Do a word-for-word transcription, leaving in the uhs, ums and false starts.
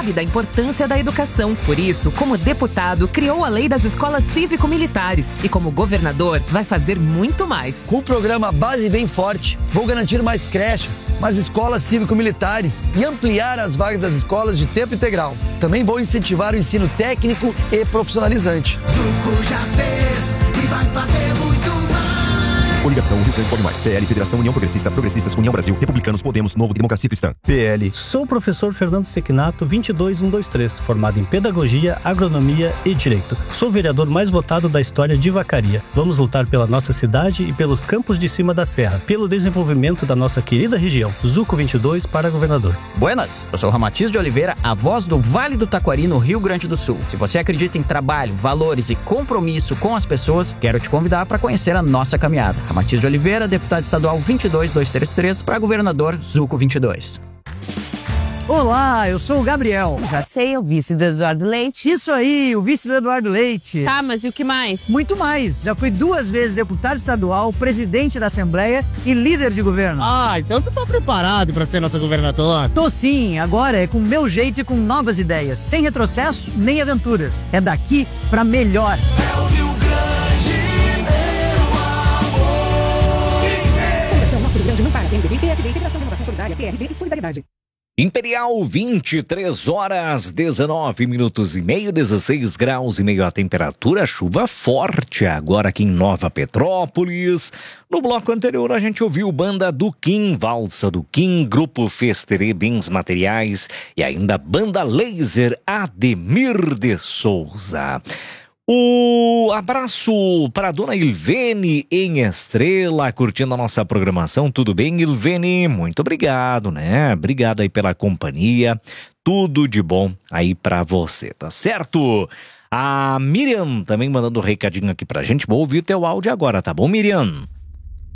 sabe da importância da educação. Por isso, como deputado, criou a lei das escolas cívico-militares e como governador, vai fazer muito mais. Com o programa Base Bem Forte, vou garantir mais creches, mais escolas cívico-militares e ampliar as vagas das escolas de tempo integral. Também vou incentivar o ensino técnico e profissionalizante. Zuco já fez e vai fazer muito mais. Coligação Rio Grande Pode Mais, P L, Federação União Progressista, Progressistas, União Brasil, Republicanos, Podemos, Novo, Democracia Cristã, P L. Sou o professor Fernando Sequinato, vinte e dois mil cento e vinte e três, formado em Pedagogia, Agronomia e Direito. Sou o vereador mais votado da história de Vacaria. Vamos lutar pela nossa cidade e pelos campos de cima da serra, pelo desenvolvimento da nossa querida região. Zuco vinte e dois para governador. Buenas, eu sou o Ramatiz de Oliveira, a voz do Vale do Taquari, no Rio Grande do Sul. Se você acredita em trabalho, valores e compromisso com as pessoas, quero te convidar para conhecer a nossa caminhada. Ramatiz de Oliveira, deputado estadual vinte e dois mil duzentos e trinta e três, para governador Zuco vinte e dois. Olá, eu sou o Gabriel. Já sei, o vice do Eduardo Leite. Isso aí, o vice do Eduardo Leite. Tá, mas e o que mais? Muito mais. Já fui duas vezes deputado estadual, presidente da Assembleia e líder de governo. Ah, então tu tá preparado pra ser nosso governador? Tô sim, agora é com o meu jeito e com novas ideias. Sem retrocesso, nem aventuras. É daqui pra melhor. É o Rio Grande, meu amor. Fundação Nosso Rio Grande não para. P M D B, P S D, Federação de Inovação Solidária, P R B e Solidariedade. Imperial, vinte e três horas, dezenove minutos e meio, dezesseis graus e meio a temperatura, chuva forte agora aqui em Nova Petrópolis. No bloco anterior a gente ouviu banda do Kim, Valsa do Kim, Grupo Festerê, Bens Materiais e ainda banda Laser, Ademir de Souza. O abraço para a dona Ilvene em Estrela, curtindo a nossa programação. Tudo bem, Ilvene? Muito obrigado, né? Obrigado aí pela companhia. Tudo de bom aí para você, tá certo? A Miriam também mandando um recadinho aqui pra gente. Vou ouvir o teu áudio agora, tá bom, Miriam?